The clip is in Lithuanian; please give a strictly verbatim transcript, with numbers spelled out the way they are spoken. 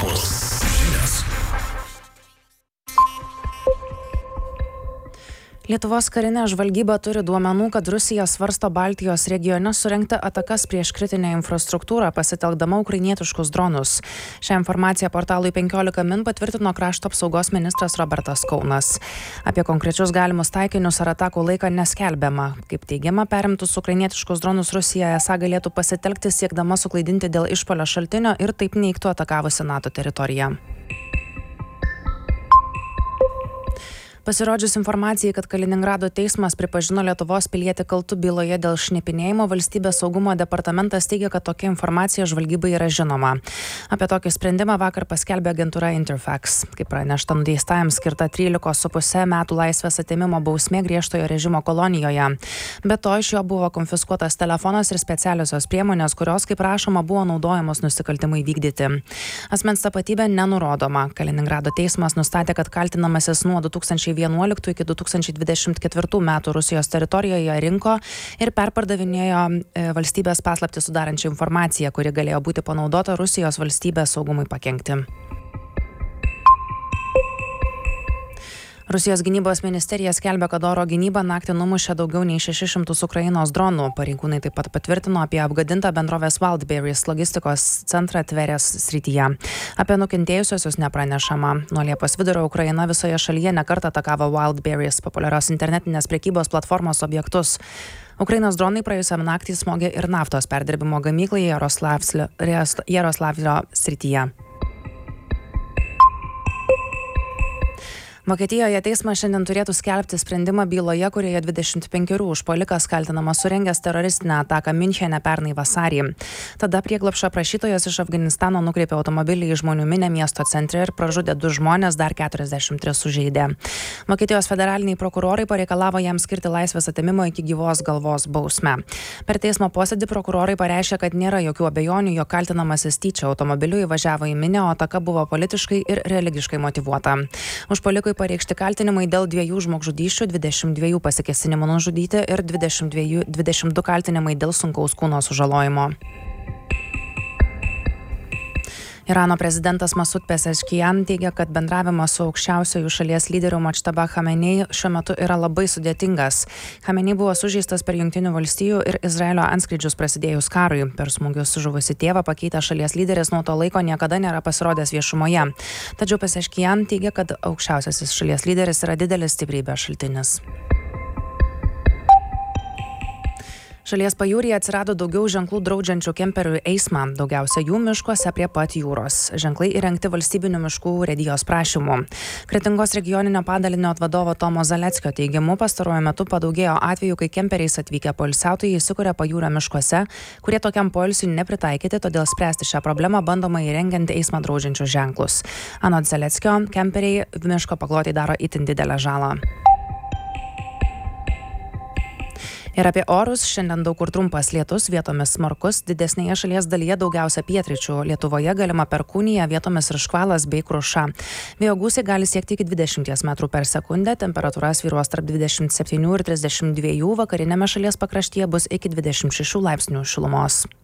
Europos žinios. Lietuvos karinė žvalgyba turi duomenų, kad Rusija svarsto Baltijos regione surengti atakas prieš kritinę infrastruktūrą, pasitelkdama ukrainietiškus dronus. Šią informaciją portalui penkiolika min patvirtino krašto apsaugos ministras Robertas Kaunas. Apie konkrečius galimus taikinius ar atakų laiką neskelbiama. Kaip teigiama, perimtus ukrainietiškus dronus Rusija esą galėtų pasitelkti siekdama suklaidinti dėl išpuolio šaltinio ir taip neigtų atakavusi NATO teritoriją. Pasirodžius informacijai, kad Kaliningrado teismas pripažino Lietuvos pilietį kaltu byloje dėl šnipinėjimo, valstybės saugumo departamentas teigia, kad tokia informacija žvalgybai yra žinoma. Apie tokį sprendimą vakar paskelbė agentūra Interfax. Kaip pranešta, nuteistajam skirta trylikos su puse metų laisvės atėmimo bausmė griežtojo režimo kolonijoje. Be to, iš jo buvo konfiskuotas telefonas ir specialiosios priemonės, kurios, kaip rašoma, buvo naudojamos nusikaltimui vykdyti. Asmens tapatybė nenurodoma. Kaliningrado teismas nustatė, kad kaltinamasis nuo du tūkstančiai vienuoliktų iki du tūkstančiai dvidešimt ketvirtų metų Rusijos teritorijoje rinko ir perpardavinėjo valstybės paslaptį sudarančią informaciją, kuri galėjo būti panaudota Rusijos valstybės saugumui pakenkti. Rusijos gynybos ministerija skelbia, kad oro gynyba naktį numušė daugiau nei šešis šimtus Ukrainos dronų. Pareigūnai taip pat patvirtino apie apgadintą bendrovės Wildberries logistikos centrą Tverės srityje. Apie nukentėjusiosius nepranešama. Nuo Liepos vidurio Ukraina visoje šalyje nekartą atakavo Wildberries, populiarios internetinės prekybos platformos objektus. Ukrainos dronai praėjusią naktį smogė ir naftos perdirbimo gamyklai Jaroslavlio srityje. Vokietijoje teismas šiandien turėtų skelbti sprendimą byloje, kurioje dvidešimt penkerių užpuolikas kaltinamas surengęs teroristinę ataką Miunchene pernai vasarį. Tada prieglobsčio prašytojas iš Afganistano nukreipė automobilį į žmonių minę miesto centre ir pražudė du žmonės, dar keturiasdešimt tris sužeidė. Vokietijos federaliniai prokurorai pareikalavo jam skirti laisvės atėmimo iki gyvos galvos bausmę. Per teismo posėdį prokurorai pareiškė, kad nėra jokių abejonių, jog kaltinamasis tyčia automobiliu įvažiavo į minę, o ataka buvo politiškai ir religiškai motyvuota. Užpuolikui pareikšti kaltinimai dėl dviejų žmogžudysčių, dvidešimt dviejų pasikėsinimų nužudyti ir dvidešimt dviejų, dvidešimt du kaltinimai dėl sunkaus kūno sužalojimo. Irano prezidentas Masud Pezeshkian teigia, kad bendravimas su aukščiausiojų šalies lyderiu Močtaba Chamenei šiuo metu yra labai sudėtingas. Chamenei buvo sužeistas per Jungtinių valstijų ir Izraelio antskrydžius prasidėjus karui. Per smūgius žuvusi tėvą pakeitęs šalies lyderis nuo to laiko niekada nėra pasirodęs viešumoje. Tačiau Pezeshkian teigia, kad aukščiausiasis šalies lyderis yra didelis stiprybės šaltinis. Šalies pajūryje atsirado daugiau ženklų draudžiančių kemperių eismą, daugiausia jų miškuose prie pat jūros. Ženklai įrengti valstybinių miškų urėdijos prašymu. Kretingos regioninio padalinio vadovo Tomo Zaleckio teigimu, pastaruoju metu padaugėjo atvejų, kai kemperiais atvykę poilsiautojai įsikuria pajūrio miškuose, kurie tokiam poilsiui nepritaikyti, todėl spręsti šią problemą bandoma įrengiant eismą draudžiančius ženklus. Anot Zaleckio, kemperiai miško paklotai daro itin didelę žalą. Ir apie orus. Šiandien daug kur trumpas lietus, vietomis smarkus, didesnėje šalies dalyje daugiausia pietryčių. Lietuvoje galima perkūnija, vietomis ir škvalas bei kruša. Vėjo gūsiai gali siekti iki dvidešimties metrų per sekundę, temperatūra svyruos tarp dvidešimt septynių ir trisdešimt dviejų, vakariniame šalies pakraštyje bus iki dvidešimt šešių laipsnių šilumos.